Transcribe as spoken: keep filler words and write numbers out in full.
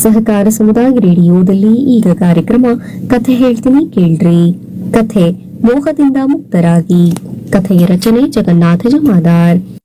ಸಹಕಾರ ಸಮುದಾಯ ರೇಡಿಯೋದಲ್ಲಿ ಈಗ ಕಾರ್ಯಕ್ರಮ ಕಥೆ ಹೇಳ್ತೀನಿ ಕೇಳ್ರಿ. ಕಥೆ ಮೋಹದಿಂದ ಮುಕ್ತರಾಗಿ. ಕಥೆಯ ರಚನೆ ಜಗನ್ನಾಥ ಜಮಾದಾರ್.